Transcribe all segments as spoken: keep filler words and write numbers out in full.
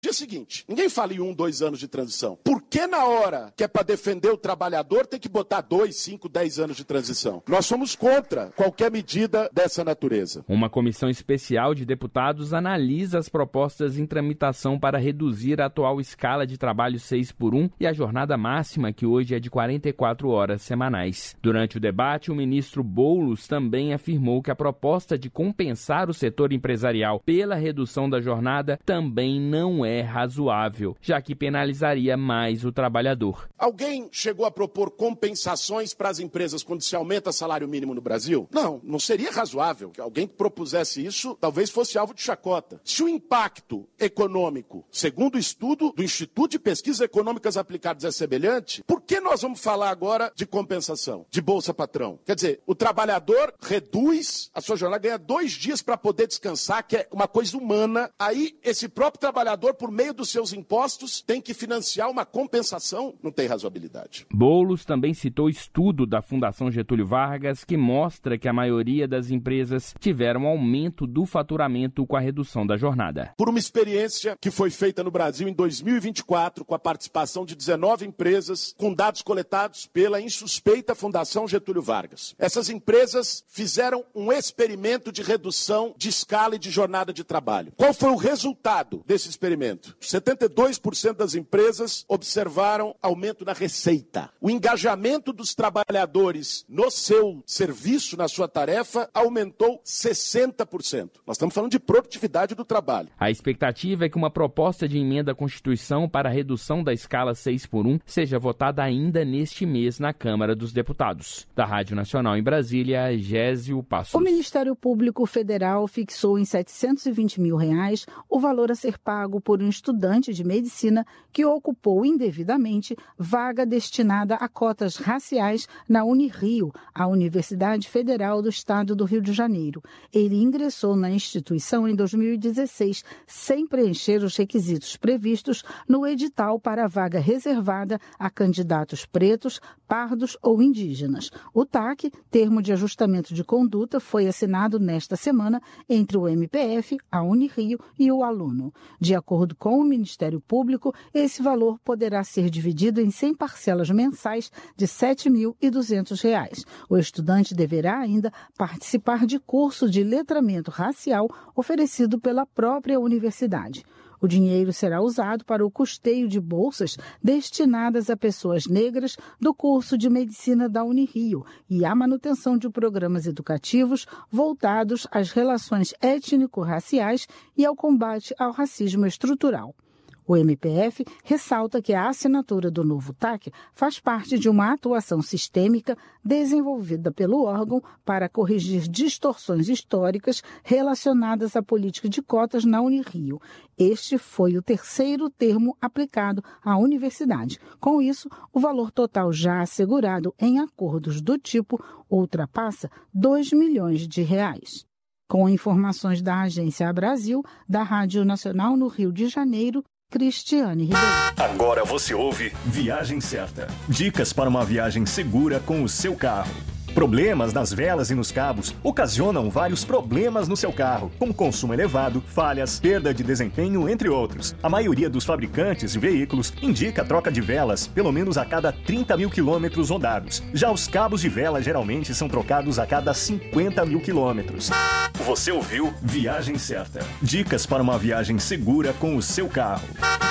Dia seguinte, ninguém fala em um, dois anos de transição. Por que na hora que é para defender o trabalhador tem que botar dois, cinco, dez anos de transição? Nós somos contra qualquer medida dessa natureza. Uma comissão especial de deputados analisa as propostas em tramitação para reduzir a atual escala de trabalho seis por um e a jornada máxima, que hoje é de quarenta e quatro horas semanais. Durante o debate, o ministro Boulos também afirmou que a proposta de compensar o setor empresarial pela redução da jornada também não é é razoável, já que penalizaria mais o trabalhador. Alguém chegou a propor compensações para as empresas quando se aumenta o salário mínimo no Brasil? Não, não seria razoável. Alguém que propusesse isso talvez fosse alvo de chacota. Se o impacto econômico, segundo o estudo do Instituto de Pesquisas Econômicas Aplicadas, é semelhante, por que nós vamos falar agora de compensação, de Bolsa Patrão? Quer dizer, o trabalhador reduz a sua jornada, ganha dois dias para poder descansar, que é uma coisa humana. Aí, esse próprio trabalhador, por meio dos seus impostos, tem que financiar uma compensação, não tem razoabilidade. Boulos também citou estudo da Fundação Getúlio Vargas que mostra que a maioria das empresas tiveram aumento do faturamento com a redução da jornada. Por uma experiência que foi feita no Brasil em dois mil e vinte e quatro, com a participação de dezenove empresas, com dados coletados pela insuspeita Fundação Getúlio Vargas. Essas empresas fizeram um experimento de redução de escala e de jornada de trabalho. Qual foi o resultado desse experimento? setenta e dois por cento das empresas observaram aumento na receita. O engajamento dos trabalhadores no seu serviço, na sua tarefa, aumentou sessenta por cento. Nós estamos falando de produtividade do trabalho. A expectativa é que uma proposta de emenda à Constituição para a redução da escala seis por um seja votada ainda neste mês na Câmara dos Deputados. Da Rádio Nacional em Brasília, Gésio Passos. O Ministério Público Federal fixou em setecentos e vinte mil reais o valor a ser pago por um estudante de medicina que ocupou indevidamente vaga destinada a cotas raciais na Unirio, a Universidade Federal do Estado do Rio de Janeiro. Ele ingressou na instituição em dois mil e dezesseis, sem preencher os requisitos previstos no edital para a vaga reservada a candidatos pretos, pardos ou indígenas. O T A C, termo de ajustamento de conduta, foi assinado nesta semana entre o M P F, a Unirio e o aluno. De acordo com o Ministério Público, esse valor poderá ser dividido em cem parcelas mensais de sete mil e duzentos reais. O estudante deverá ainda participar de curso de letramento racial oferecido pela própria universidade. O dinheiro será usado para o custeio de bolsas destinadas a pessoas negras do curso de medicina da Unirio e à manutenção de programas educativos voltados às relações étnico-raciais e ao combate ao racismo estrutural. O M P F ressalta que a assinatura do novo T A C faz parte de uma atuação sistêmica desenvolvida pelo órgão para corrigir distorções históricas relacionadas à política de cotas na Unirio. Este foi o terceiro termo aplicado à universidade. Com isso, o valor total já assegurado em acordos do tipo ultrapassa dois milhões de reais. Com informações da Agência Brasil, da Rádio Nacional no Rio de Janeiro, Cristiane Ribeiro. Agora você ouve Viagem Certa. Dicas para uma viagem segura com o seu carro. Problemas nas velas e nos cabos ocasionam vários problemas no seu carro, como consumo elevado, falhas, perda de desempenho, entre outros. A maioria dos fabricantes de veículos indica a troca de velas pelo menos a cada trinta mil quilômetros rodados. Já os cabos de vela geralmente são trocados a cada cinquenta mil quilômetros. Você ouviu Viagem Certa. Dicas para uma viagem segura com o seu carro.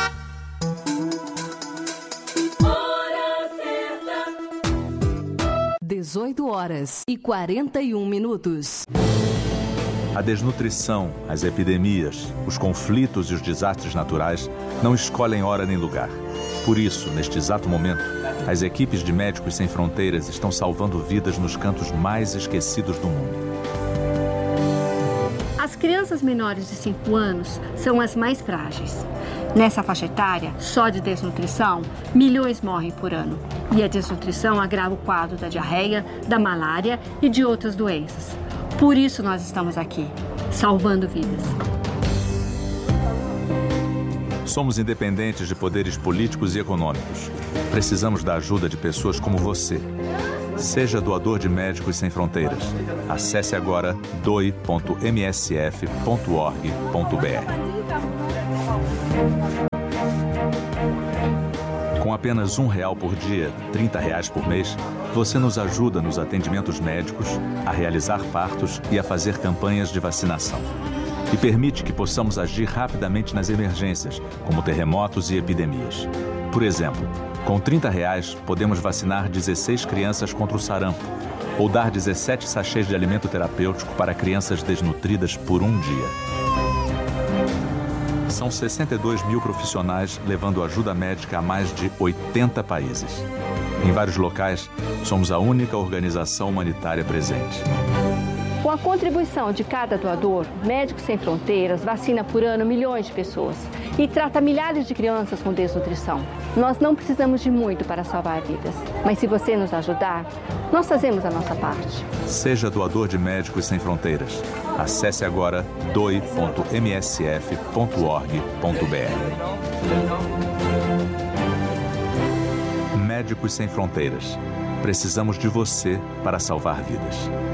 dezoito horas e quarenta e um minutos. A desnutrição, as epidemias, os conflitos e os desastres naturais não escolhem hora nem lugar. Por isso, neste exato momento, as equipes de Médicos Sem Fronteiras estão salvando vidas nos cantos mais esquecidos do mundo. As crianças menores de cinco anos são as mais frágeis. Nessa faixa etária, só de desnutrição, milhões morrem por ano. E a desnutrição agrava o quadro da diarreia, da malária e de outras doenças. Por isso nós estamos aqui, salvando vidas. Somos independentes de poderes políticos e econômicos. Precisamos da ajuda de pessoas como você. Seja doador de Médicos Sem Fronteiras. Acesse agora doe ponto m s f ponto org ponto b r. Com apenas um real por dia, trinta reais por mês, você nos ajuda nos atendimentos médicos, a realizar partos e a fazer campanhas de vacinação. E permite que possamos agir rapidamente nas emergências, como terremotos e epidemias. Por exemplo, com trinta reais, podemos vacinar dezesseis crianças contra o sarampo, ou dar dezessete sachês de alimento terapêutico para crianças desnutridas por um dia. São sessenta e dois mil profissionais levando ajuda médica a mais de oitenta países. Em vários locais, somos a única organização humanitária presente. Com a contribuição de cada doador, Médicos Sem Fronteiras vacina por ano milhões de pessoas e trata milhares de crianças com desnutrição. Nós não precisamos de muito para salvar vidas, mas se você nos ajudar, nós fazemos a nossa parte. Seja doador de Médicos Sem Fronteiras. Acesse agora doe ponto m s f ponto org ponto b r. Médicos Sem Fronteiras. Precisamos de você para salvar vidas.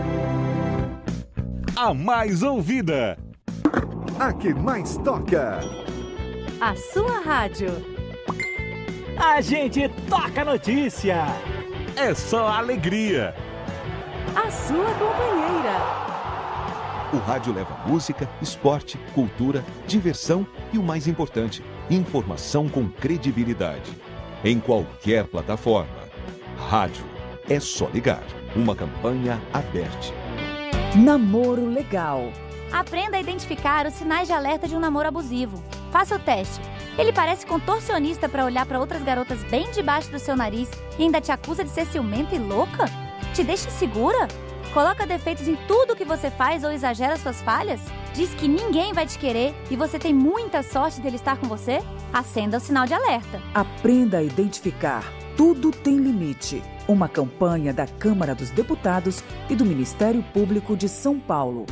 A mais ouvida, a que mais toca, a sua rádio. A gente toca notícia. É só alegria. A sua companheira. O rádio leva música, esporte, cultura, diversão e o mais importante, informação com credibilidade. Em qualquer plataforma. Rádio. É só ligar. Uma campanha aberta. Namoro legal. Aprenda a identificar os sinais de alerta de um namoro abusivo. Faça o teste. Ele parece contorcionista para olhar para outras garotas bem debaixo do seu nariz e ainda te acusa de ser ciumenta e louca? Te deixa insegura? Coloca defeitos em tudo que você faz ou exagera suas falhas? Diz que ninguém vai te querer e você tem muita sorte dele estar com você? Acenda o sinal de alerta. Aprenda a identificar. Tudo tem limite. Uma campanha da Câmara dos Deputados e do Ministério Público de São Paulo.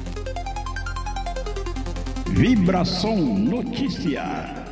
Vibração Notícia.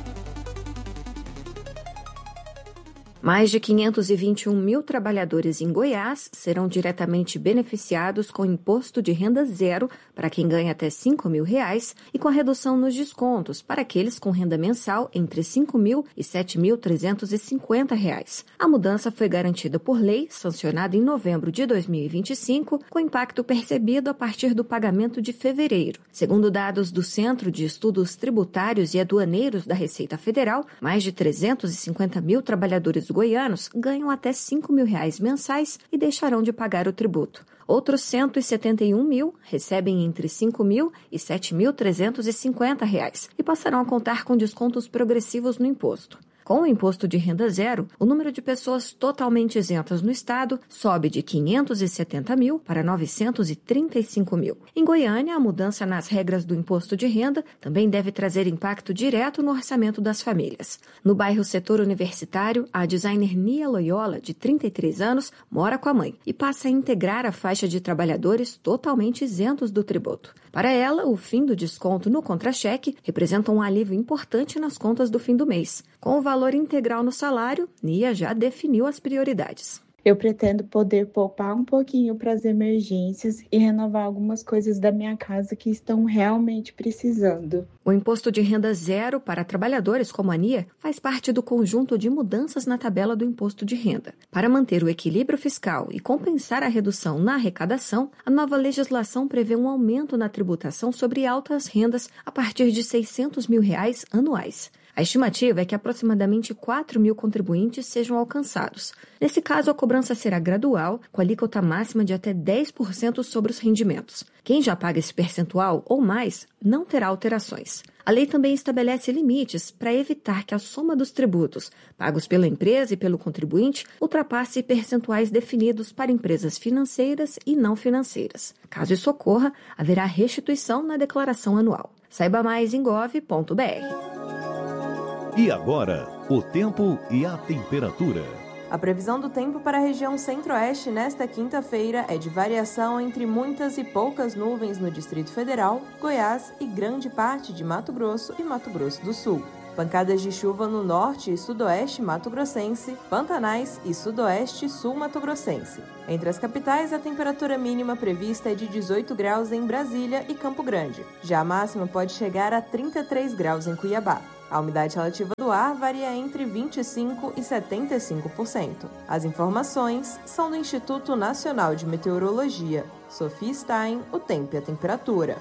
Mais de quinhentos e vinte e um mil trabalhadores em Goiás serão diretamente beneficiados com imposto de renda zero para quem ganha até cinco mil reais e com a redução nos descontos para aqueles com renda mensal entre cinco mil e sete mil trezentos e cinquenta reais. A mudança foi garantida por lei, sancionada em novembro de dois mil e vinte e cinco, com impacto percebido a partir do pagamento de fevereiro. Segundo dados do Centro de Estudos Tributários e Aduaneiros da Receita Federal, mais de trezentos e cinquenta mil trabalhadores goianos ganham até cinco mil reais mensais e deixarão de pagar o tributo. Outros cento e setenta e um mil recebem entre cinco mil e sete mil trezentos e cinquenta reais e passarão a contar com descontos progressivos no imposto. Com o imposto de renda zero, o número de pessoas totalmente isentas no estado sobe de quinhentos e setenta mil para novecentos e trinta e cinco mil. Em Goiânia, a mudança nas regras do imposto de renda também deve trazer impacto direto no orçamento das famílias. No bairro Setor Universitário, a designer Nia Loyola, de trinta e três anos, mora com a mãe e passa a integrar a faixa de trabalhadores totalmente isentos do tributo. Para ela, o fim do desconto no contra-cheque representa um alívio importante nas contas do fim do mês. Com o valor integral no salário, Nia já definiu as prioridades. Eu pretendo poder poupar um pouquinho para as emergências e renovar algumas coisas da minha casa que estão realmente precisando. O imposto de renda zero para trabalhadores como a Nia faz parte do conjunto de mudanças na tabela do imposto de renda. Para manter o equilíbrio fiscal e compensar a redução na arrecadação, a nova legislação prevê um aumento na tributação sobre altas rendas a partir de seiscentos mil reais anuais. A estimativa é que aproximadamente quatro mil contribuintes sejam alcançados. Nesse caso, a cobrança será gradual, com alíquota máxima de até dez por cento sobre os rendimentos. Quem já paga esse percentual ou mais não terá alterações. A lei também estabelece limites para evitar que a soma dos tributos pagos pela empresa e pelo contribuinte ultrapasse percentuais definidos para empresas financeiras e não financeiras. Caso isso ocorra, haverá restituição na declaração anual. Saiba mais em gov ponto b r. E agora, o tempo e a temperatura. A previsão do tempo para a região centro-oeste nesta quinta-feira é de variação entre muitas e poucas nuvens no Distrito Federal, Goiás e grande parte de Mato Grosso e Mato Grosso do Sul. Pancadas de chuva no norte e sudoeste mato-grossense, Pantanais e sudoeste sul-mato-grossense. Entre as capitais, a temperatura mínima prevista é de dezoito graus em Brasília e Campo Grande. Já a máxima pode chegar a trinta e três graus em Cuiabá. A umidade relativa do ar varia entre vinte e cinco por cento e setenta e cinco por cento. As informações são do Instituto Nacional de Meteorologia. Sofia Stein, o tempo e a temperatura.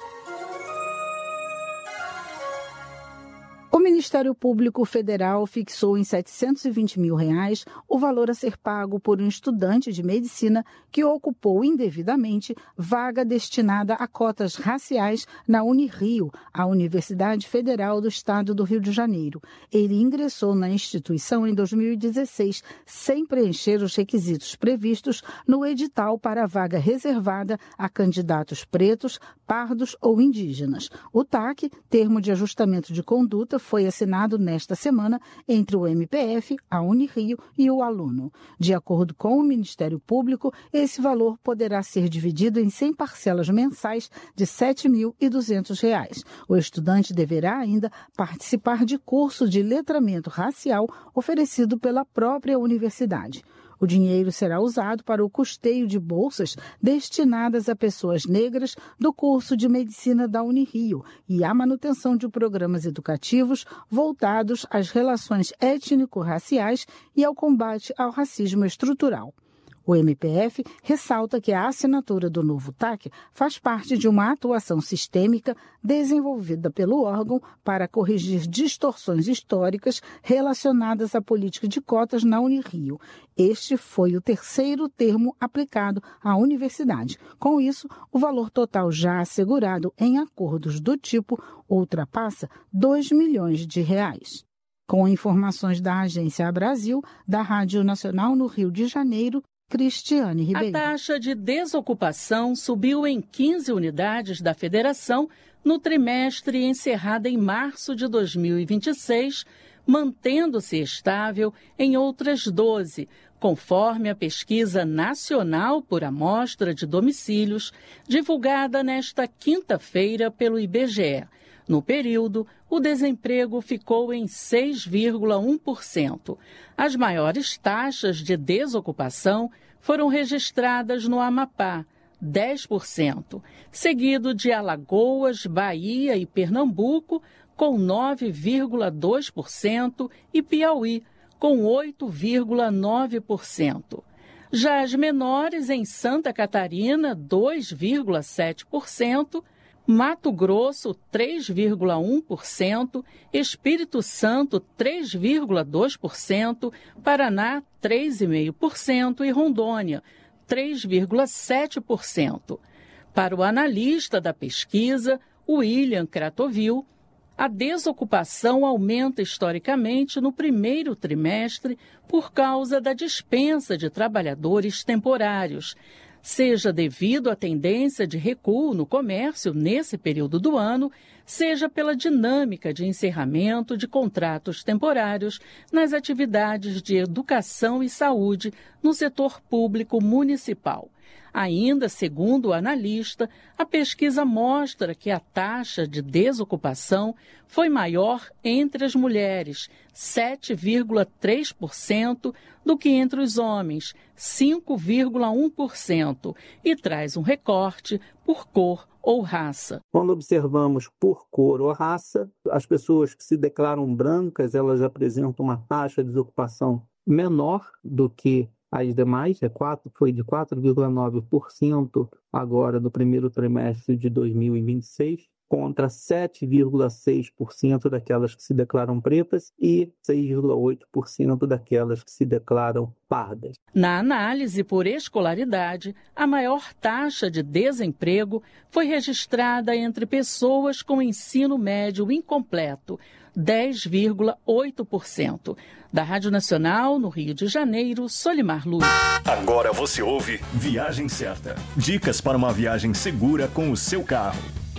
O Ministério Público Federal fixou em setecentos e vinte mil reais o valor a ser pago por um estudante de medicina que ocupou indevidamente vaga destinada a cotas raciais na Unirio, a Universidade Federal do Estado do Rio de Janeiro. Ele ingressou na instituição em dois mil e dezesseis, sem preencher os requisitos previstos no edital para a vaga reservada a candidatos pretos, pardos ou indígenas. O T A C, Termo de Ajustamento de Conduta, foi assinado nesta semana entre o M P F, a Unirio e o aluno. De acordo com o Ministério Público, esse valor poderá ser dividido em cem parcelas mensais de sete mil e duzentos reais. O estudante deverá ainda participar de curso de letramento racial oferecido pela própria universidade. O dinheiro será usado para o custeio de bolsas destinadas a pessoas negras do curso de medicina da Unirio e à manutenção de programas educativos voltados às relações étnico-raciais e ao combate ao racismo estrutural. O M P F ressalta que a assinatura do novo T A C faz parte de uma atuação sistêmica desenvolvida pelo órgão para corrigir distorções históricas relacionadas à política de cotas na Unirio. Este foi o terceiro termo aplicado à universidade. Com isso, o valor total já assegurado em acordos do tipo ultrapassa dois milhões de reais. Com informações da Agência Brasil, da Rádio Nacional no Rio de Janeiro, Cristiane Ribeiro. A taxa de desocupação subiu em quinze unidades da federação no trimestre encerrado em março de dois mil e vinte e seis, mantendo-se estável em outras doze, conforme a pesquisa nacional por amostra de domicílios, divulgada nesta quinta-feira pelo I B G E. No período, o desemprego ficou em seis vírgula um por cento. As maiores taxas de desocupação foram registradas no Amapá, dez por cento, seguido de Alagoas, Bahia e Pernambuco, com nove vírgula dois por cento, e Piauí, com oito vírgula nove por cento. Já as menores em Santa Catarina, dois vírgula sete por cento, Mato Grosso, três vírgula um por cento, Espírito Santo, três vírgula dois por cento, Paraná, três vírgula cinco por cento e Rondônia, três vírgula sete por cento. Para o analista da pesquisa, William Kratovil, a desocupação aumenta historicamente no primeiro trimestre por causa da dispensa de trabalhadores temporários, seja devido à tendência de recuo no comércio nesse período do ano, seja pela dinâmica de encerramento de contratos temporários nas atividades de educação e saúde no setor público municipal. Ainda, segundo o analista, a pesquisa mostra que a taxa de desocupação foi maior entre as mulheres, sete vírgula três por cento, do que entre os homens, cinco vírgula um por cento, e traz um recorte por cor ou raça. Quando observamos por cor ou raça, as pessoas que se declaram brancas, elas apresentam uma taxa de desocupação menor do que as demais, é quatro, foi de quatro vírgula nove por cento agora no primeiro trimestre de dois mil e vinte e seis, contra sete vírgula seis por cento daquelas que se declaram pretas e seis vírgula oito por cento daquelas que se declaram pardas. Na análise por escolaridade, a maior taxa de desemprego foi registrada entre pessoas com ensino médio incompleto, dez vírgula oito por cento. Da Rádio Nacional, no Rio de Janeiro, Solimar Luz. Agora você ouve Viagem Certa. Dicas para uma viagem segura com o seu carro.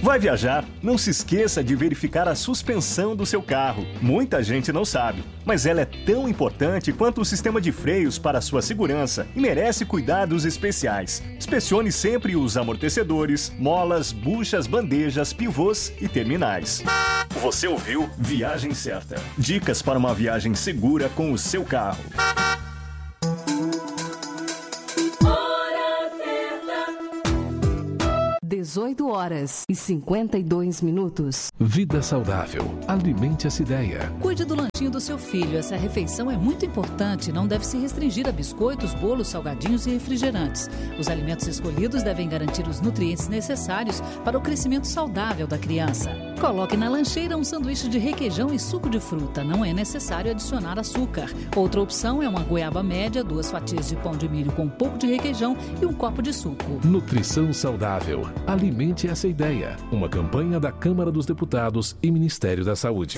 Vai viajar? Não se esqueça de verificar a suspensão do seu carro. Muita gente não sabe, mas ela é tão importante quanto o sistema de freios para a sua segurança e merece cuidados especiais. Inspecione sempre os amortecedores, molas, buchas, bandejas, pivôs e terminais. Você ouviu Viagem Certa. Dicas para uma viagem segura com o seu carro. dezoito horas e cinquenta e dois minutos. Vida saudável. Alimente essa ideia. Cuide do lanchinho do seu filho. Essa refeição é muito importante e não deve se restringir a biscoitos, bolos, salgadinhos e refrigerantes. Os alimentos escolhidos devem garantir os nutrientes necessários para o crescimento saudável da criança. Coloque na lancheira um sanduíche de requeijão e suco de fruta. Não é necessário adicionar açúcar. Outra opção é uma goiaba média, duas fatias de pão de milho com um pouco de requeijão e um copo de suco. Nutrição saudável. Alimente essa ideia. Uma campanha da Câmara dos Deputados e Ministério da Saúde.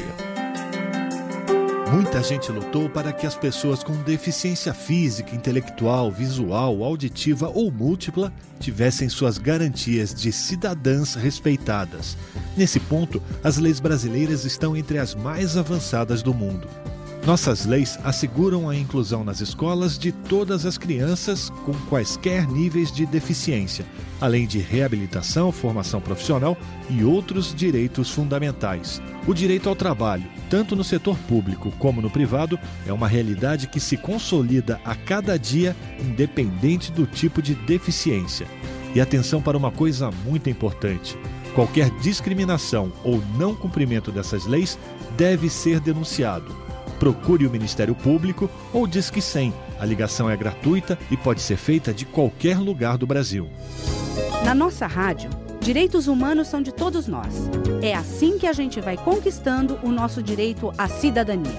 Muita gente lutou para que as pessoas com deficiência física, intelectual, visual, auditiva ou múltipla tivessem suas garantias de cidadãs respeitadas. Nesse ponto, as leis brasileiras estão entre as mais avançadas do mundo. Nossas leis asseguram a inclusão nas escolas de todas as crianças com quaisquer níveis de deficiência, além de reabilitação, formação profissional e outros direitos fundamentais. O direito ao trabalho, tanto no setor público como no privado, é uma realidade que se consolida a cada dia, independente do tipo de deficiência. E atenção para uma coisa muito importante: qualquer discriminação ou não cumprimento dessas leis deve ser denunciado. Procure o Ministério Público ou Disque cem. A ligação é gratuita e pode ser feita de qualquer lugar do Brasil. Na nossa rádio, direitos humanos são de todos nós. É assim que a gente vai conquistando o nosso direito à cidadania.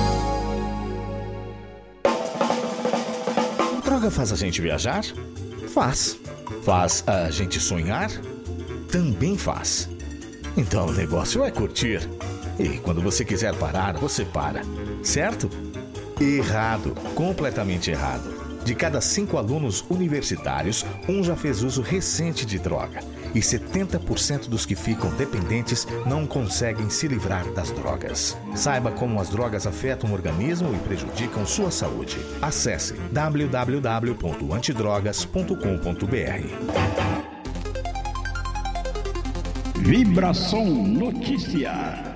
Droga faz a gente viajar? Faz. Faz a gente sonhar? Também faz. Então o negócio é curtir. E quando você quiser parar, você para. Certo? Errado. Completamente errado. De cada cinco alunos universitários, um já fez uso recente de droga. E setenta por cento dos que ficam dependentes não conseguem se livrar das drogas. Saiba como as drogas afetam o organismo e prejudicam sua saúde. Acesse w w w ponto antidrogas ponto com ponto b r. Vibração Notícia.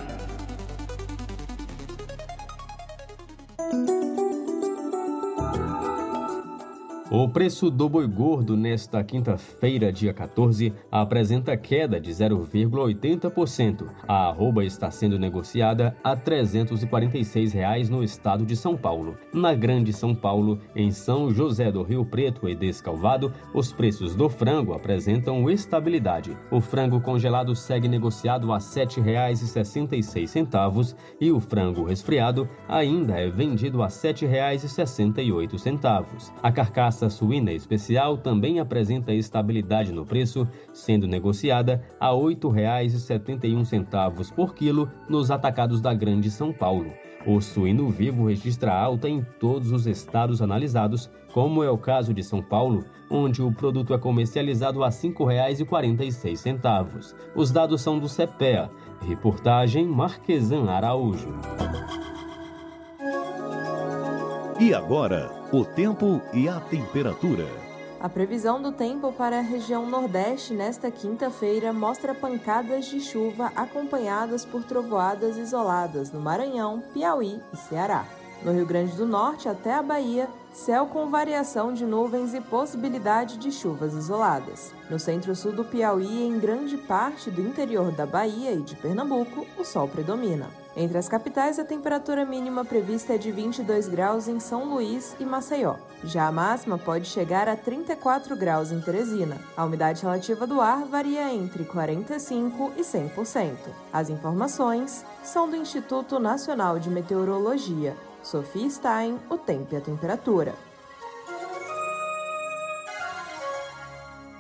O preço do boi gordo nesta quinta-feira, dia quatorze, apresenta queda de zero vírgula oitenta por cento. A arroba está sendo negociada a trezentos e quarenta e seis reais no estado de São Paulo. Na Grande São Paulo, em São José do Rio Preto e Descalvado, os preços do frango apresentam estabilidade. O frango congelado segue negociado a sete reais e sessenta e seis centavos e o frango resfriado ainda é vendido a sete reais e sessenta e oito centavos. A carcaça A suína especial também apresenta estabilidade no preço, sendo negociada a oito reais e setenta e um centavos por quilo nos atacados da Grande São Paulo. O suíno vivo registra alta em todos os estados analisados, como é o caso de São Paulo, onde o produto é comercializado a cinco reais e quarenta e seis centavos. Os dados são do CEPEA. Reportagem Marquesan Araújo. E agora, o tempo e a temperatura. A previsão do tempo para a região Nordeste nesta quinta-feira mostra pancadas de chuva acompanhadas por trovoadas isoladas no Maranhão, Piauí e Ceará. No Rio Grande do Norte até a Bahia, céu com variação de nuvens e possibilidade de chuvas isoladas. No centro-sul do Piauí e em grande parte do interior da Bahia e de Pernambuco, o sol predomina. Entre as capitais, a temperatura mínima prevista é de vinte e dois graus em São Luís e Maceió. Já a máxima pode chegar a trinta e quatro graus em Teresina. A umidade relativa do ar varia entre quarenta e cinco por cento e cem por cento. As informações são do Instituto Nacional de Meteorologia. Sofia Stein, o tempo e a temperatura.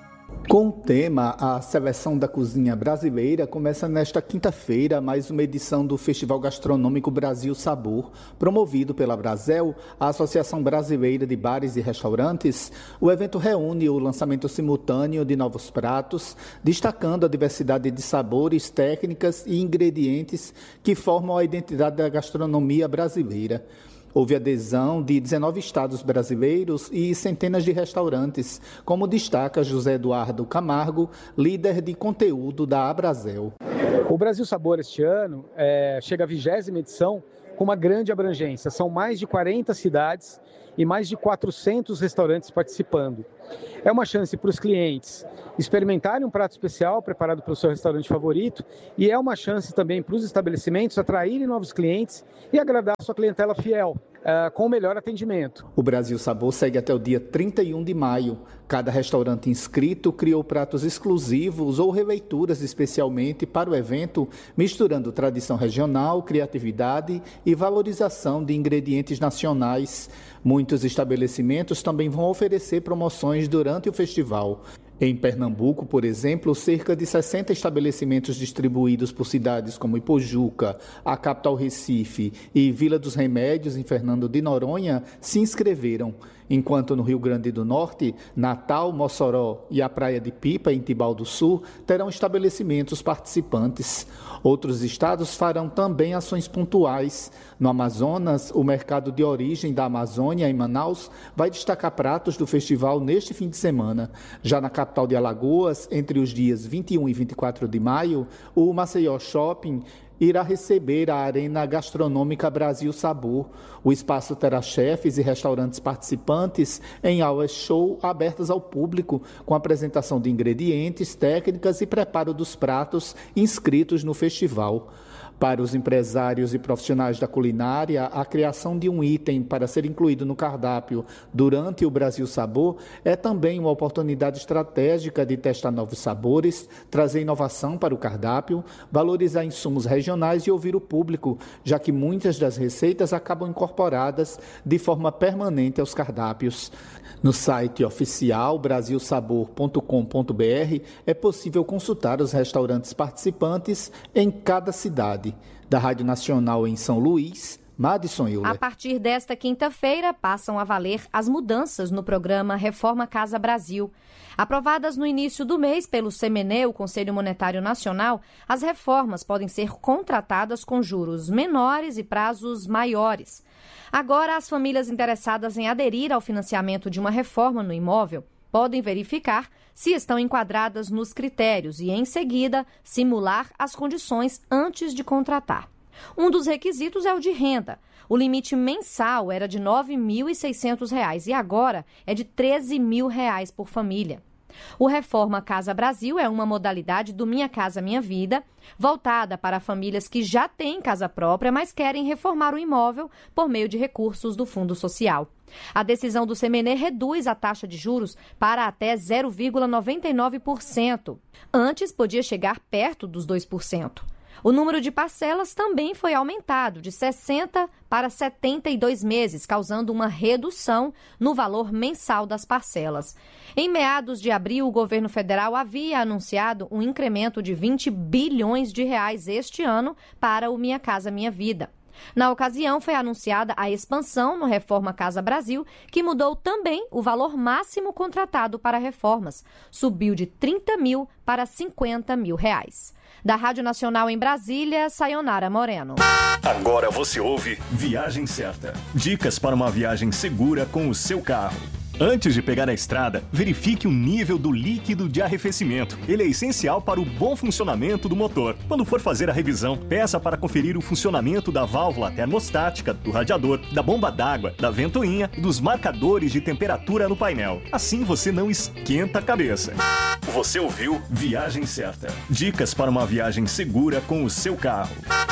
Com o tema A Seleção da Cozinha Brasileira, começa nesta quinta-feira mais uma edição do Festival Gastronômico Brasil Sabor, promovido pela Brasel, a Associação Brasileira de Bares e Restaurantes. O evento reúne o lançamento simultâneo de novos pratos, destacando a diversidade de sabores, técnicas e ingredientes que formam a identidade da gastronomia brasileira. Houve adesão de dezenove estados brasileiros e centenas de restaurantes, como destaca José Eduardo Camargo, líder de conteúdo da Abrasel. O Brasil Sabor este ano é, chega à vigésima edição com uma grande abrangência. São mais de quarenta cidades e mais de quatrocentos restaurantes participando. É uma chance para os clientes experimentarem um prato especial preparado pelo seu restaurante favorito e é uma chance também para os estabelecimentos atraírem novos clientes e agradar a sua clientela fiel, uh, com o melhor atendimento. O Brasil Sabor segue até o dia trinta e um de maio. Cada restaurante inscrito criou pratos exclusivos ou releituras especialmente para o evento, misturando tradição regional, criatividade e valorização de ingredientes nacionais. Muitos estabelecimentos também vão oferecer promoções durante o festival. Em Pernambuco, por exemplo, cerca de sessenta estabelecimentos distribuídos por cidades como Ipojuca, a capital Recife e Vila dos Remédios, em Fernando de Noronha, se inscreveram. Enquanto no Rio Grande do Norte, Natal, Mossoró e a Praia de Pipa, em Tibau do Sul, terão estabelecimentos participantes. Outros estados farão também ações pontuais. No Amazonas, o mercado de origem da Amazônia, em Manaus, vai destacar pratos do festival neste fim de semana. Já na capital de Alagoas, entre os dias vinte e um e vinte e quatro de maio, o Maceió Shopping irá receber a Arena Gastronômica Brasil Sabor. O espaço terá chefes e restaurantes participantes em aulas show abertas ao público, com apresentação de ingredientes, técnicas e preparo dos pratos inscritos no festival. Para os empresários e profissionais da culinária, a criação de um item para ser incluído no cardápio durante o Brasil Sabor é também uma oportunidade estratégica de testar novos sabores, trazer inovação para o cardápio, valorizar insumos regionais e ouvir o público, já que muitas das receitas acabam incorporadas de forma permanente aos cardápios. No site oficial brasil sabor ponto com ponto b r é possível consultar os restaurantes participantes em cada cidade. Da Rádio Nacional em São Luís, Madison Euler. A partir desta quinta-feira, passam a valer as mudanças no programa Reforma Casa Brasil. Aprovadas no início do mês pelo C M N E, o Conselho Monetário Nacional, as reformas podem ser contratadas com juros menores e prazos maiores. Agora, as famílias interessadas em aderir ao financiamento de uma reforma no imóvel podem verificar se estão enquadradas nos critérios e, em seguida, simular as condições antes de contratar. Um dos requisitos é o de renda. O limite mensal era de nove mil e seiscentos reais e agora é de treze mil reais por família. O Reforma Casa Brasil é uma modalidade do Minha Casa Minha Vida, voltada para famílias que já têm casa própria, mas querem reformar o imóvel por meio de recursos do Fundo Social. A decisão do C M N E reduz a taxa de juros para até zero vírgula noventa e nove por cento. Antes, podia chegar perto dos dois por cento. O número de parcelas também foi aumentado de sessenta para setenta e dois meses, causando uma redução no valor mensal das parcelas. Em meados de abril, o governo federal havia anunciado um incremento de vinte bilhões de reais este ano para o Minha Casa Minha Vida. Na ocasião, foi anunciada a expansão no Reforma Casa Brasil, que mudou também o valor máximo contratado para reformas. Subiu de trinta mil para cinquenta mil reais. Da Rádio Nacional em Brasília, Sayonara Moreno. Agora você ouve Viagem Certa. Dicas para uma viagem segura com o seu carro. Antes de pegar a estrada, verifique o nível do líquido de arrefecimento. Ele é essencial para o bom funcionamento do motor. Quando for fazer a revisão, peça para conferir o funcionamento da válvula termostática, do radiador, da bomba d'água, da ventoinha e dos marcadores de temperatura no painel. Assim você não esquenta a cabeça. Você ouviu Viagem Certa. Dicas para uma viagem segura com o seu carro.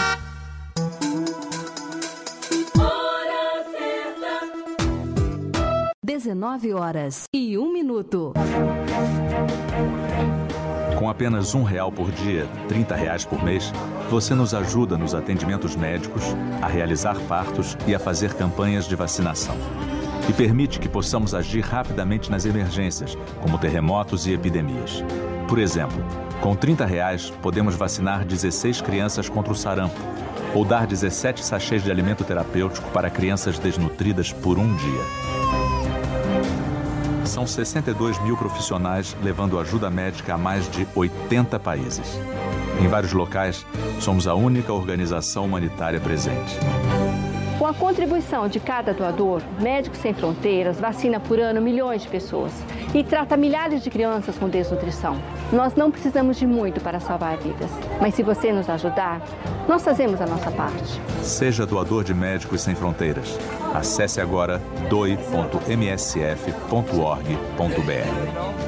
dezenove horas e um minuto. Com apenas um real por dia, trinta reais por mês, você nos ajuda nos atendimentos médicos, a realizar partos e a fazer campanhas de vacinação. e permite que possamos agir rapidamente nas emergências, como terremotos e epidemias. Por exemplo, com trinta reais podemos vacinar dezesseis crianças contra o sarampo ou dar dezessete sachês de alimento terapêutico para crianças desnutridas por um dia. São sessenta e dois mil profissionais levando ajuda médica a mais de oitenta países. Em vários locais, somos a única organização humanitária presente. Com a contribuição de cada doador, Médicos Sem Fronteiras vacina por ano milhões de pessoas e trata milhares de crianças com desnutrição. Nós não precisamos de muito para salvar vidas, mas se você nos ajudar, nós fazemos a nossa parte. Seja doador de Médicos Sem Fronteiras. Acesse agora doe ponto m s f ponto org ponto b r.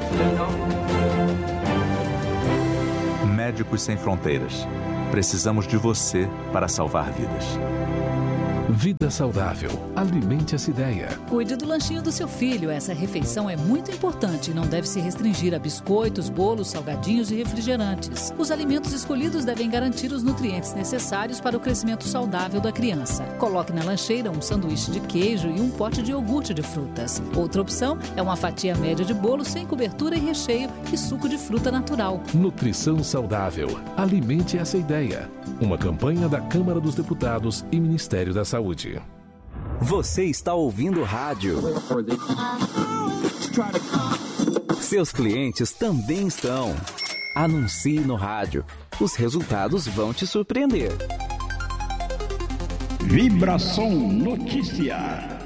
Médicos Sem Fronteiras. Precisamos de você para salvar vidas. Vida saudável. Alimente essa ideia. Cuide do lanchinho do seu filho. Essa refeição é muito importante e não deve se restringir a biscoitos, bolos, salgadinhos e refrigerantes. Os alimentos escolhidos devem garantir os nutrientes necessários para o crescimento saudável da criança. Coloque na lancheira um sanduíche de queijo e um pote de iogurte de frutas. Outra opção é uma fatia média de bolo sem cobertura e recheio e suco de fruta natural. Nutrição saudável. Alimente essa ideia. Uma campanha da Câmara dos Deputados e Ministério da Saúde. Você está ouvindo rádio. Seus clientes também estão. Anuncie no rádio. Os resultados vão te surpreender. Vibração Notícia.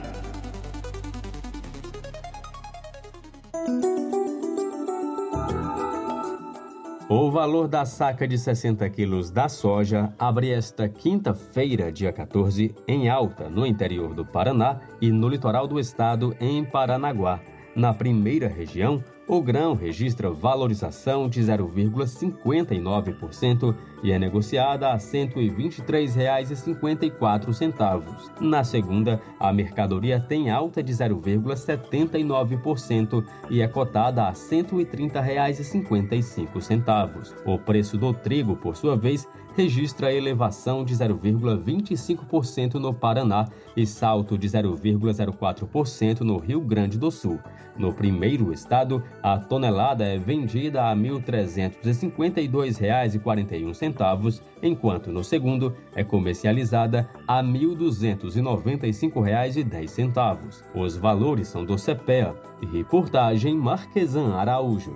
O valor da saca de sessenta quilos da soja abre esta quinta-feira, dia quatorze, em alta no interior do Paraná e no litoral do estado, em Paranaguá. Na primeira região, o grão registra valorização de zero vírgula cinquenta e nove por cento e é negociada a cento e vinte e três reais e cinquenta e quatro centavos. Na segunda, a mercadoria tem alta de zero vírgula setenta e nove por cento e é cotada a cento e trinta reais e cinquenta e cinco centavos. O preço do trigo, por sua vez, registra elevação de zero vírgula vinte e cinco por cento no Paraná e salto de zero vírgula zero quatro por cento no Rio Grande do Sul. No primeiro estado, a tonelada é vendida a mil trezentos e cinquenta e dois reais e quarenta e um centavos, enquanto no segundo é comercializada a mil duzentos e noventa e cinco reais e dez centavos. Os valores são do CEPEA. Reportagem Marquesan Araújo.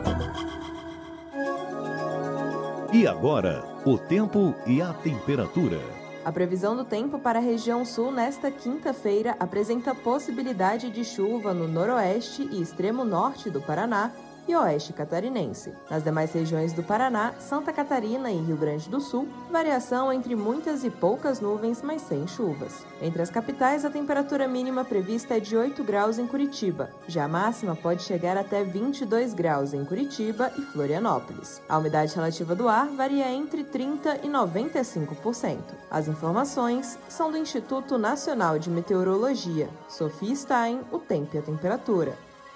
E agora, o tempo e a temperatura. A previsão do tempo para a região sul nesta quinta-feira apresenta possibilidade de chuva no noroeste e extremo norte do Paraná e oeste catarinense. Nas demais regiões do Paraná, Santa Catarina e Rio Grande do Sul, variação entre muitas e poucas nuvens, mas sem chuvas. Entre as capitais, a temperatura mínima prevista é de oito graus em Curitiba. Já a máxima pode chegar até vinte e dois graus em Curitiba e Florianópolis. A umidade relativa do ar varia entre trinta por cento e noventa e cinco por cento. As informações são do Instituto Nacional de Meteorologia. Sofia Stein, o tempo e a temperatura.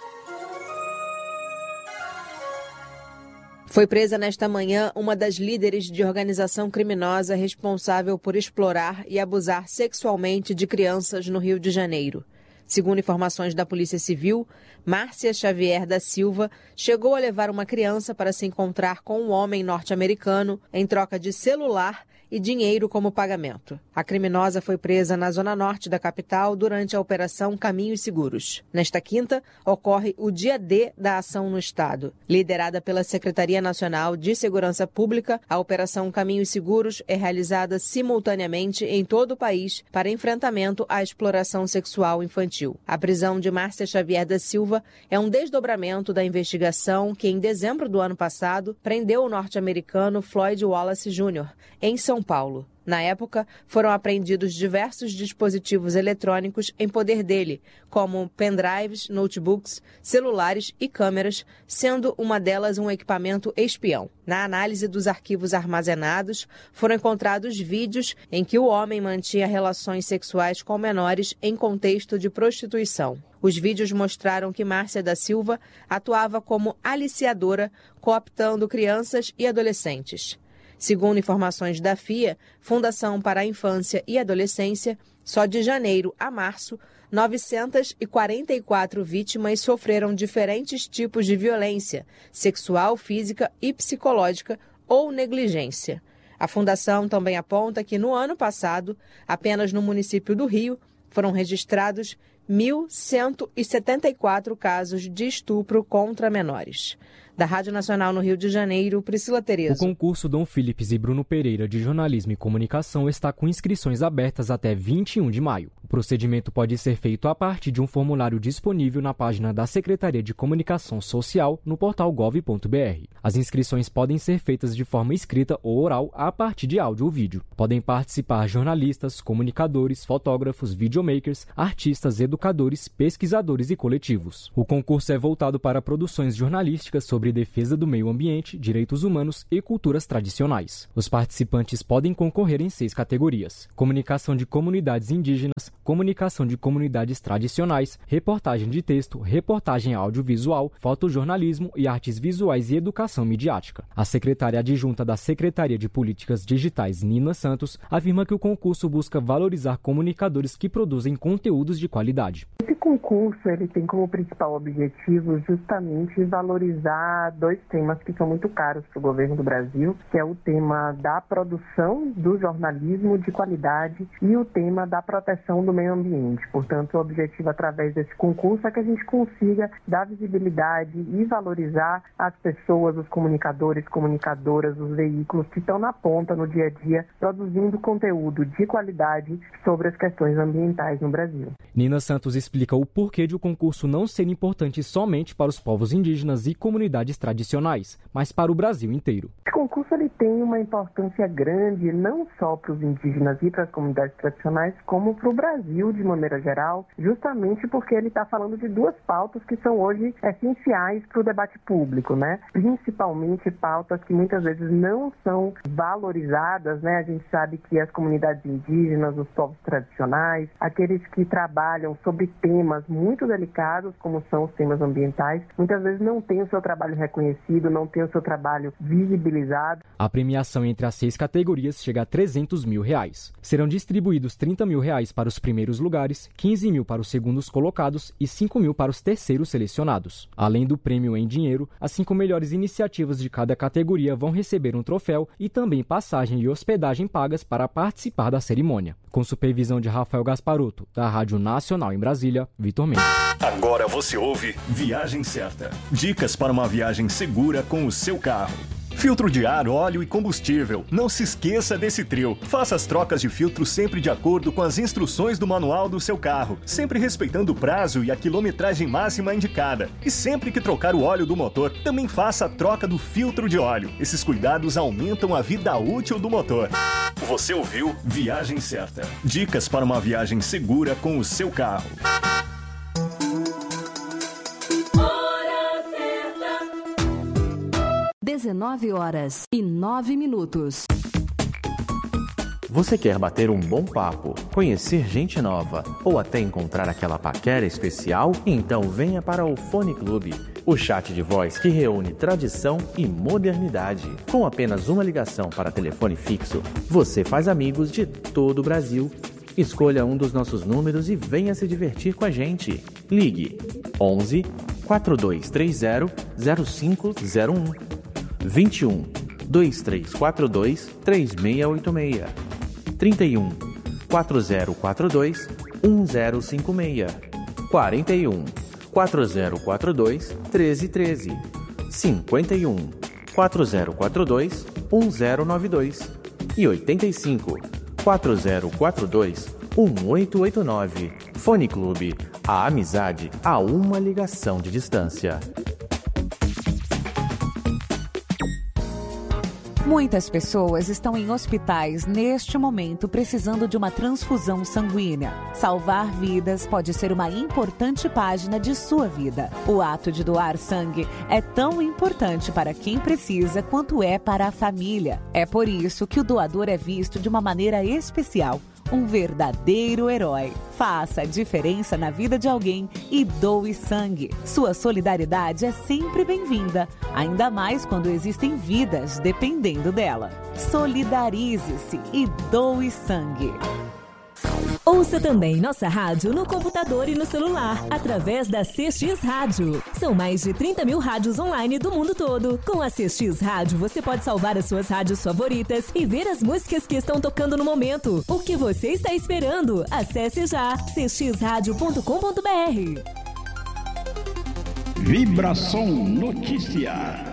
Foi presa nesta manhã uma das líderes de organização criminosa responsável por explorar e abusar sexualmente de crianças no Rio de Janeiro. Segundo informações da Polícia Civil, Márcia Xavier da Silva chegou a levar uma criança para se encontrar com um homem norte-americano em troca de celular e dinheiro como pagamento. A criminosa foi presa na zona norte da capital durante a Operação Caminhos Seguros. Nesta quinta, ocorre o dia D da ação no estado. Liderada pela Secretaria Nacional de Segurança Pública, a Operação Caminhos Seguros é realizada simultaneamente em todo o país para enfrentamento à exploração sexual infantil. A prisão de Márcia Xavier da Silva é um desdobramento da investigação que, em dezembro do ano passado, prendeu o norte-americano Floyd Wallace Júnior, em São Paulo. Na época, foram apreendidos diversos dispositivos eletrônicos em poder dele, como pendrives, notebooks, celulares e câmeras, sendo uma delas um equipamento espião. Na análise dos arquivos armazenados, foram encontrados vídeos em que o homem mantinha relações sexuais com menores em contexto de prostituição. Os vídeos mostraram que Márcia da Silva atuava como aliciadora, cooptando crianças e adolescentes. Segundo informações da F I A, Fundação para a Infância e Adolescência, Só de janeiro a março, novecentas e quarenta e quatro vítimas sofreram diferentes tipos de violência sexual, física e psicológica ou negligência. A Fundação também aponta que no ano passado, apenas no município do Rio, foram registrados mil cento e setenta e quatro casos de estupro contra menores. Da Rádio Nacional no Rio de Janeiro, Priscila Tereza. O concurso Dom Philips e Bruno Pereira de Jornalismo e Comunicação está com inscrições abertas até vinte e um de maio. O procedimento pode ser feito a partir de um formulário disponível na página da Secretaria de Comunicação Social no portal gov ponto br. As inscrições podem ser feitas de forma escrita ou oral a partir de áudio ou vídeo. Podem participar jornalistas, comunicadores, fotógrafos, videomakers, artistas, educadores, pesquisadores e coletivos. O concurso é voltado para produções jornalísticas sobre defesa do meio ambiente, direitos humanos e culturas tradicionais. Os participantes podem concorrer em seis categorias: comunicação de comunidades indígenas, comunicação de comunidades tradicionais, reportagem de texto, reportagem audiovisual, fotojornalismo e artes visuais e educação midiática. A secretária adjunta da Secretaria de Políticas Digitais, Nina Santos, afirma que o concurso busca valorizar comunicadores que produzem conteúdos de qualidade. Esse concurso ele tem como principal objetivo justamente valorizar dois temas que são muito caros para o governo do Brasil, que é o tema da produção do jornalismo de qualidade e o tema da proteção do meio ambiente. Portanto, o objetivo através desse concurso é que a gente consiga dar visibilidade e valorizar as pessoas, os comunicadores, comunicadoras, os veículos que estão na ponta no dia a dia produzindo conteúdo de qualidade sobre as questões ambientais no Brasil. Nina Santos explica o porquê de o concurso não ser importante somente para os povos indígenas e comunidades tradicionais, mas para o Brasil inteiro. Esse concurso ele tem uma importância grande não só para os indígenas e para as comunidades tradicionais, como para o Brasil de maneira geral, justamente porque ele está falando de duas pautas que são hoje essenciais para o debate público, né? Principalmente pautas que muitas vezes não são valorizadas, né? A gente sabe que as comunidades indígenas, os povos tradicionais, aqueles que trabalham sobre temas muito delicados, como são os temas ambientais, muitas vezes não têm o seu trabalho reconhecido, não têm o seu trabalho visibilizado. A premiação entre as seis categorias chega a trezentos mil reais. Serão distribuídos trinta mil reais para os primeiros lugares, quinze mil para os segundos colocados e cinco mil para os terceiros selecionados. Além do prêmio em dinheiro, as cinco melhores iniciativas de cada categoria vão receber um troféu e também passagem e hospedagem pagas para participar da cerimônia. Com supervisão de Rafael Gasparotto, da Rádio Nacional em Brasília, Vitor Mendes. Agora você ouve Viagem Certa. Dicas para uma viagem segura com o seu carro. Filtro de ar, óleo e combustível. Não se esqueça desse trio. Faça as trocas de filtro sempre de acordo com as instruções do manual do seu carro, sempre respeitando o prazo e a quilometragem máxima indicada. E sempre que trocar o óleo do motor, também faça a troca do filtro de óleo. Esses cuidados aumentam a vida útil do motor. Você ouviu Viagem Certa. Dicas para uma viagem segura com o seu carro. dezenove horas e nove minutos. Você quer bater um bom papo, conhecer gente nova ou até encontrar aquela paquera especial? Então venha para o Fone Clube, o chat de voz que reúne tradição e modernidade. Com apenas uma ligação para telefone fixo, você faz amigos de todo o Brasil. Escolha um dos nossos números e venha se divertir com a gente. Ligue onze, quatro dois três zero, zero cinco zero um. vinte e um, dois três quatro dois, três seis oito seis, trinta e um, quatro zero quatro dois, um zero cinco seis, quarenta e um, quatro zero quatro dois, treze treze, cinquenta e um, quatro zero quatro dois, um zero nove dois e oitenta e cinco, quatro zero quatro dois, um oito oito nove. Fone Clube, a amizade a uma ligação de distância. Muitas pessoas estão em hospitais neste momento precisando de uma transfusão sanguínea. Salvar vidas pode ser uma importante página de sua vida. O ato de doar sangue é tão importante para quem precisa quanto é para a família. É por isso que o doador é visto de uma maneira especial. Um verdadeiro herói. Faça a diferença na vida de alguém e doe sangue. Sua solidariedade é sempre bem-vinda, ainda mais quando existem vidas dependendo dela. Solidarize-se e doe sangue. Ouça também nossa rádio no computador e no celular, através da C X Rádio. São mais de trinta mil rádios online do mundo todo. Com a C X Rádio, você pode salvar as suas rádios favoritas e ver as músicas que estão tocando no momento. O que você está esperando? Acesse já c x rádio ponto com ponto b r. Vibração Notícia.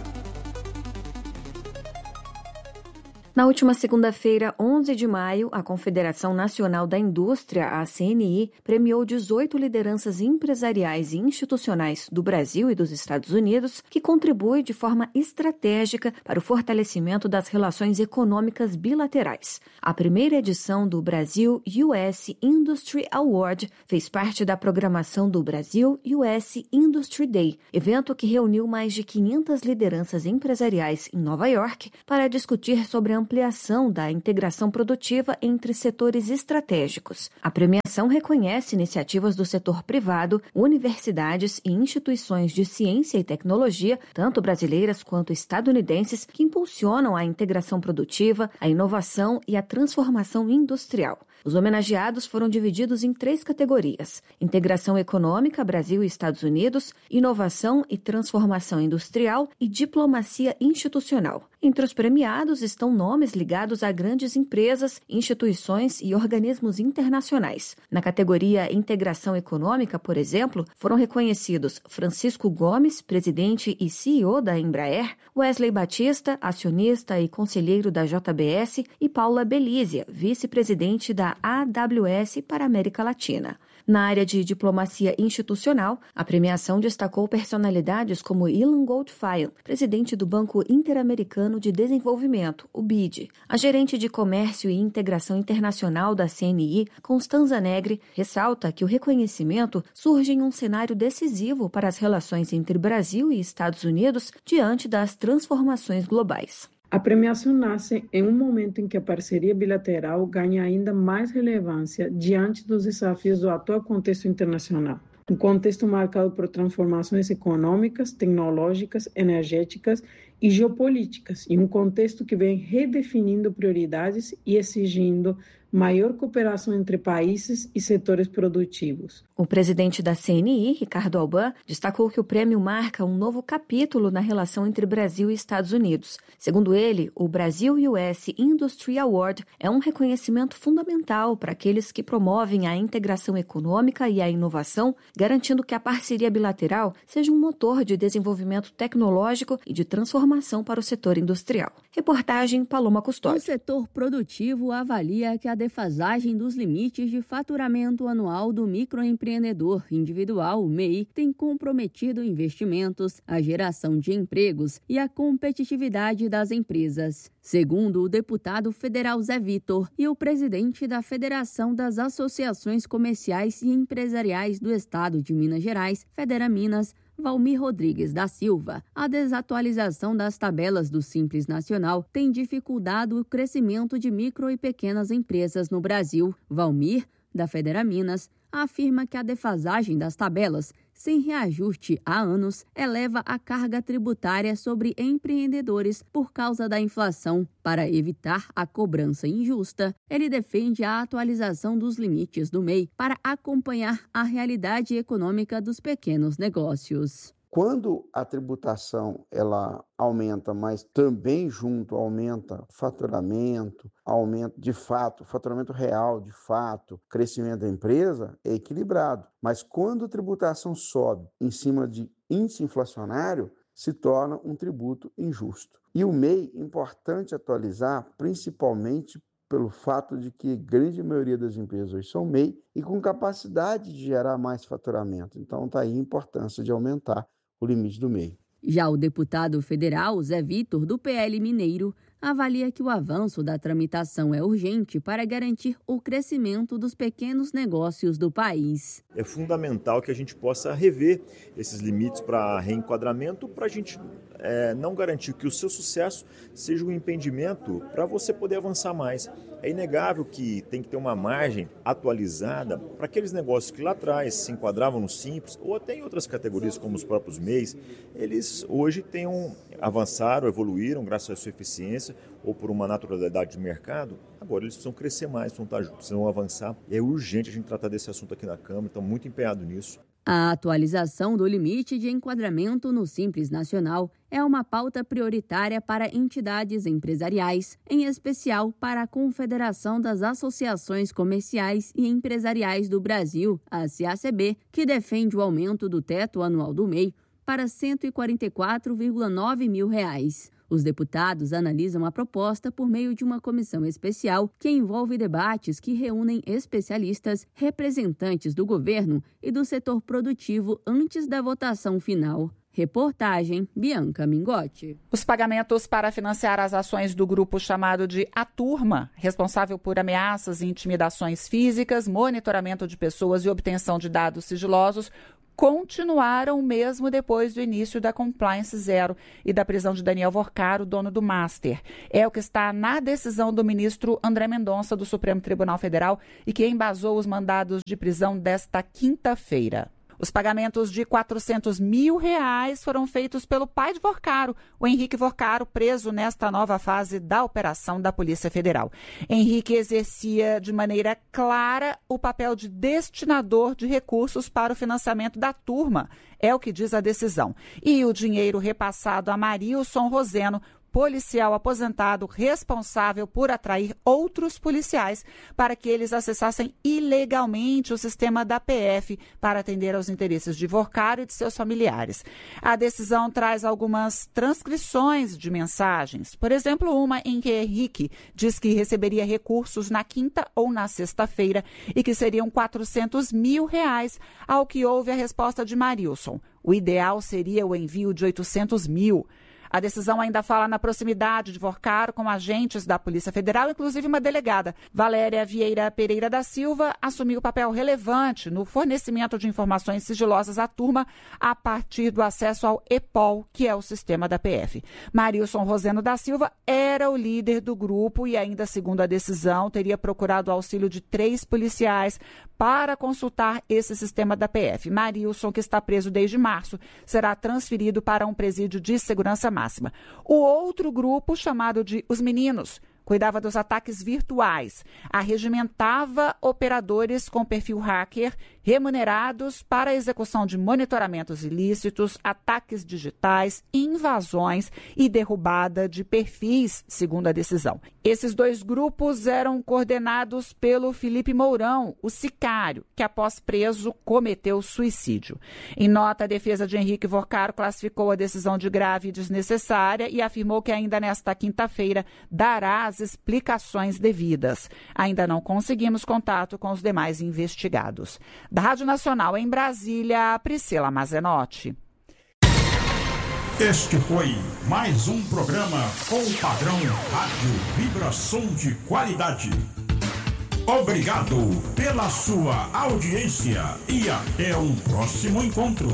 Na última segunda-feira, onze de maio, a Confederação Nacional da Indústria, a C N I, premiou dezoito lideranças empresariais e institucionais do Brasil e dos Estados Unidos que contribuem de forma estratégica para o fortalecimento das relações econômicas bilaterais. A primeira edição do Brasil U S Industry Award fez parte da programação do Brasil U S Industry Day, evento que reuniu mais de quinhentas lideranças empresariais em Nova York para discutir sobre a ampliação da integração produtiva entre setores estratégicos. A premiação reconhece iniciativas do setor privado, universidades e instituições de ciência e tecnologia, tanto brasileiras quanto estadunidenses, que impulsionam a integração produtiva, a inovação e a transformação industrial. Os homenageados foram divididos em três categorias: integração econômica, Brasil e Estados Unidos, inovação e transformação industrial e diplomacia institucional. Entre os premiados estão nomes ligados a grandes empresas, instituições e organismos internacionais. Na categoria integração econômica, por exemplo, foram reconhecidos Francisco Gomes, presidente e C E O da Embraer, Wesley Batista, acionista e conselheiro da J B S, e Paula Belízia, vice-presidente da A W S para a América Latina. Na área de diplomacia institucional, a premiação destacou personalidades como Ilan Goldfein, presidente do Banco Interamericano de Desenvolvimento, o B I D. A gerente de Comércio e Integração Internacional da C N I, Constanza Negri, ressalta que o reconhecimento surge em um cenário decisivo para as relações entre Brasil e Estados Unidos diante das transformações globais. A premiação nasce em um momento em que a parceria bilateral ganha ainda mais relevância diante dos desafios do atual contexto internacional. Um contexto marcado por transformações econômicas, tecnológicas, energéticas e geopolíticas, e um contexto que vem redefinindo prioridades e exigindo maior cooperação entre países e setores produtivos. O presidente da C N I, Ricardo Alban, destacou que o prêmio marca um novo capítulo na relação entre Brasil e Estados Unidos. Segundo ele, o Brasil U S Industry Award é um reconhecimento fundamental para aqueles que promovem a integração econômica e a inovação, garantindo que a parceria bilateral seja um motor de desenvolvimento tecnológico e de transformação para o setor industrial. Reportagem Paloma Custódio. O setor produtivo avalia que a defasagem dos limites de faturamento anual do microempreendedor individual, M E I, tem comprometido investimentos, a geração de empregos e a competitividade das empresas. Segundo o deputado federal Zé Vitor e o presidente da Federação das Associações Comerciais e Empresariais do Estado de Minas Gerais, Federaminas, Valmir Rodrigues da Silva, a desatualização das tabelas do Simples Nacional tem dificultado o crescimento de micro e pequenas empresas no Brasil. Valmir, da Federaminas, afirma que a defasagem das tabelas, sem reajuste há anos, eleva a carga tributária sobre empreendedores por causa da inflação. Para evitar a cobrança injusta, ele defende a atualização dos limites do M E I para acompanhar a realidade econômica dos pequenos negócios. Quando a tributação ela aumenta, mas também junto aumenta faturamento, aumento de fato, faturamento real de fato, crescimento da empresa, é equilibrado. Mas quando a tributação sobe em cima de índice inflacionário, se torna um tributo injusto. E o M E I, importante atualizar, principalmente pelo fato de que a grande maioria das empresas hoje são M E I e com capacidade de gerar mais faturamento. Então está aí a importância de aumentar o limite do M E I. Já o deputado federal Zé Vitor, do P L Mineiro, avalia que o avanço da tramitação é urgente para garantir o crescimento dos pequenos negócios do país. É fundamental que a gente possa rever esses limites para reenquadramento, para a gente é, não garantir que o seu sucesso seja um impedimento para você poder avançar mais. É inegável que tem que ter uma margem atualizada para aqueles negócios que lá atrás se enquadravam no Simples ou até em outras categorias como os próprios M E Is, eles hoje tenham, avançaram, evoluíram graças à sua eficiência ou por uma naturalidade de mercado, Agora eles precisam crescer mais, precisam, precisam avançar. E é urgente a gente tratar desse assunto aqui na Câmara, estamos muito empenhados nisso. A atualização do limite de enquadramento no Simples Nacional é uma pauta prioritária para entidades empresariais, em especial para a Confederação das Associações Comerciais e Empresariais do Brasil, a C A C B, que defende o aumento do teto anual do M E I para cento e quarenta e quatro vírgula nove mil reais. Os deputados analisam a proposta por meio de uma comissão especial que envolve debates que reúnem especialistas, representantes do governo e do setor produtivo antes da votação final. Reportagem Bianca Mingotti. Os pagamentos para financiar as ações do grupo chamado de A Turma, responsável por ameaças e intimidações físicas, monitoramento de pessoas e obtenção de dados sigilosos, continuaram mesmo depois do início da Compliance Zero e da prisão de Daniel Vorcaro, dono do Master. É o que está na decisão do ministro André Mendonça, do Supremo Tribunal Federal, e que embasou os mandados de prisão desta quinta-feira. Os pagamentos de quatrocentos mil reais foram feitos pelo pai de Vorcaro, o Henrique Vorcaro, preso nesta nova fase da operação da Polícia Federal. Henrique exercia de maneira clara o papel de destinador de recursos para o financiamento da turma, é o que diz a decisão. E o dinheiro repassado a Marilson Roseno, policial aposentado responsável por atrair outros policiais para que eles acessassem ilegalmente o sistema da P F para atender aos interesses de Vorcaro e de seus familiares. A decisão traz algumas transcrições de mensagens, por exemplo, uma em que Henrique diz que receberia recursos na quinta ou na sexta-feira e que seriam quatrocentos mil reais, ao que houve a resposta de Marilson. O ideal seria o envio de oitocentos mil. A decisão ainda fala na proximidade de Vorcaro com agentes da Polícia Federal, inclusive uma delegada. Valéria Vieira Pereira da Silva assumiu papel relevante no fornecimento de informações sigilosas à turma a partir do acesso ao E P O L, que é o sistema da P F. Marilson Roseno da Silva era o líder do grupo e ainda, segundo a decisão, teria procurado o auxílio de três policiais para consultar esse sistema da P F. Marilson, que está preso desde março, será transferido para um presídio de segurança máxima. O outro grupo, chamado de Os Meninos, cuidava dos ataques virtuais, arregimentava operadores com perfil hacker remunerados para a execução de monitoramentos ilícitos, ataques digitais, invasões e derrubada de perfis, segundo a decisão. Esses dois grupos eram coordenados pelo Felipe Mourão, o sicário, que após preso cometeu suicídio. Em nota, a defesa de Henrique Vorcaro classificou a decisão de grave e desnecessária e afirmou que ainda nesta quinta-feira dará as explicações devidas. Ainda não conseguimos contato com os demais investigados. Da Rádio Nacional em Brasília, Priscila Mazenotti. Este foi mais um programa com o padrão Rádio Vibração de Qualidade. Obrigado pela sua audiência e até um próximo encontro.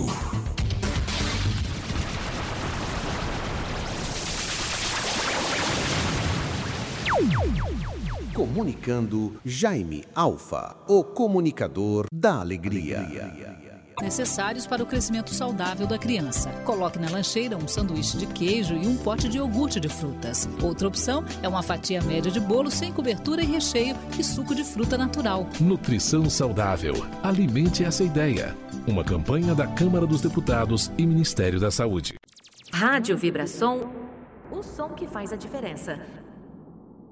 Comunicando Jaime Alfa, o comunicador da alegria. Necessários para o crescimento saudável da criança. Coloque na lancheira um sanduíche de queijo e um pote de iogurte de frutas. Outra opção é uma fatia média de bolo sem cobertura e recheio e suco de fruta natural. Nutrição saudável. Alimente essa ideia. Uma campanha da Câmara dos Deputados e Ministério da Saúde. Rádio Vibração, o som que faz a diferença.